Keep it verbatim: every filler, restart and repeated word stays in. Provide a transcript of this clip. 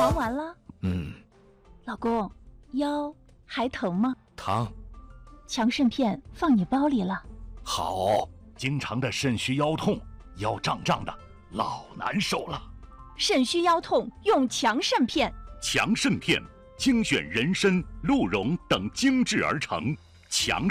忙完了？ 嗯。 老公，腰还疼吗？ 疼。 强肾片放你包里了。 好，经常的肾虚腰痛，腰胀胀的，老难受了。 肾虚腰痛用强肾片。 强肾片精选人参、鹿茸等精制而成，强。